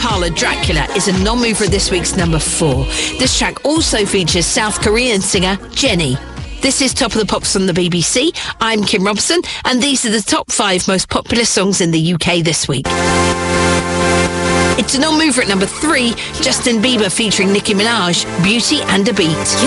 Impala Dracula is a non-mover at this week's number 4. This track also features South Korean singer Jennie. This is Top of the Pops on the BBC. I'm Kim Robson, and these are the top 5 most popular songs in the UK this week. It's a non-mover at number 3, Justin Bieber featuring Nicki Minaj, Beauty and a Beat.